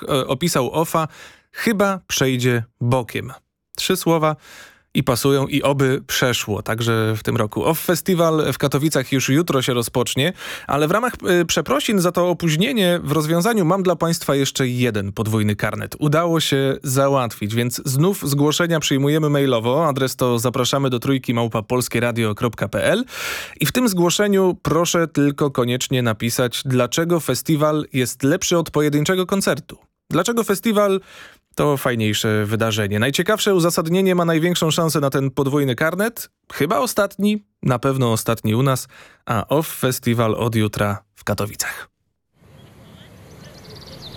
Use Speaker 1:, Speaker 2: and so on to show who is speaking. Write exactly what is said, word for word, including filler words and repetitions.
Speaker 1: e, opisał Offa, chyba przejdzie bokiem. Trzy słowa i pasują i oby przeszło, także w tym roku. Off Festival w Katowicach już jutro się rozpocznie, ale w ramach y, przeprosin za to opóźnienie w rozwiązaniu mam dla Państwa jeszcze jeden podwójny karnet. Udało się załatwić, więc znów zgłoszenia przyjmujemy mailowo. Adres to zapraszamy do trójki małpa polskieradio kropka pe el i w tym zgłoszeniu proszę tylko koniecznie napisać, dlaczego festiwal jest lepszy od pojedynczego koncertu. Dlaczego festiwal to fajniejsze wydarzenie. Najciekawsze uzasadnienie ma największą szansę na ten podwójny karnet. Chyba ostatni, na pewno ostatni u nas, a Off Festival od jutra w Katowicach.